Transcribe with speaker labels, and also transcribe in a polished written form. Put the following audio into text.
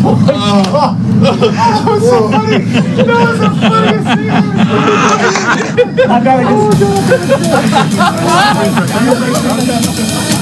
Speaker 1: That was so funny. That was the funniest thing. I gotta get